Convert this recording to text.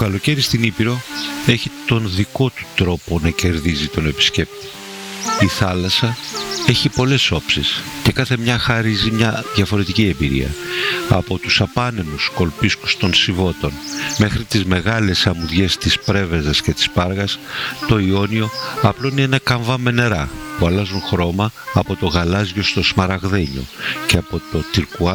καλοκαίρι στην Ήπειρο έχει τον δικό του τρόπο να κερδίζει τον επισκέπτη. Η θάλασσα έχει πολλές όψεις και κάθε μια χαρίζει μια διαφορετική εμπειρία. Από τους απάνεμους κολπίσκους των Σιβώτων μέχρι τις μεγάλες αμμουδιές της Πρέβεζας και της Πάργας, το Ιόνιο απλώνει ένα καμβά με νερά που αλλάζουν χρώμα από το γαλάζιο στο σμαραγδένιο και από το τυρκουάζ